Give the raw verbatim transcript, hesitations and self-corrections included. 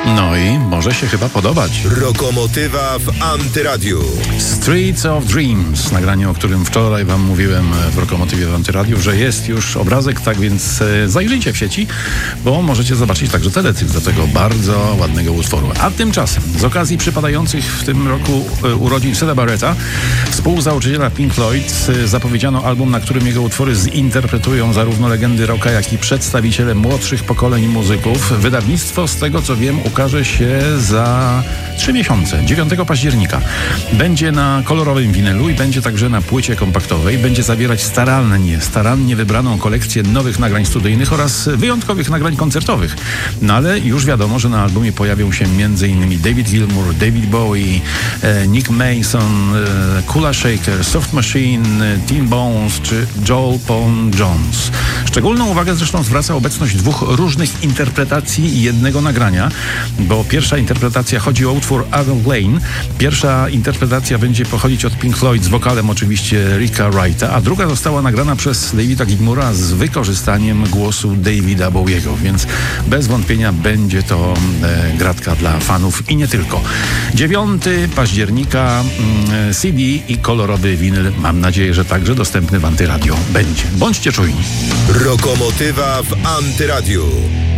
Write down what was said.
No i może się chyba podobać. Rokomotywa w Antyradiu. Streets of Dreams, nagranie, o którym wczoraj wam mówiłem w Rokomotywie w Antyradiu, że jest już obrazek, tak więc zajrzyjcie w sieci, bo możecie zobaczyć także teledysk do tego bardzo ładnego utworu. A tymczasem, z okazji przypadających w tym roku urodzin Syda Barretta, współzałożyciela Pink Floyd, zapowiedziano album, na którym jego utwory zinterpretują zarówno legendy rocka, jak i przedstawiciele młodszych pokoleń muzyków. Wydawnictwo, z tego co wiem, ukaże się za trzy miesiące, dziewiątego października. Będzie na kolorowym winylu i będzie także na płycie kompaktowej. Będzie zawierać starannie, starannie wybraną kolekcję nowych nagrań studyjnych oraz wyjątkowych nagrań koncertowych. No ale już wiadomo, że na albumie pojawią się m.in. David Gilmour, David Bowie, e, Nick Mason, e, Kula Shaker, Soft Machine, e, Tim Bones czy Joel Paul Jones. Szczególną uwagę zresztą zwraca obecność dwóch różnych interpretacji jednego nagrania, bo pierwsza interpretacja chodzi o utwór Avril Lavigne. Pierwsza interpretacja będzie pochodzić od Pink Floyd z wokalem oczywiście Ricka Wrighta, a druga została nagrana przez Davida Gilmoura z wykorzystaniem głosu Davida Bowiego, więc bez wątpienia będzie to e, gratka dla fanów i nie tylko. dziewiątego października mm, C D i kolorowy winyl, mam nadzieję, że także dostępny w Antyradio będzie. Bądźcie czujni. Rokomotywa w Antyradiu.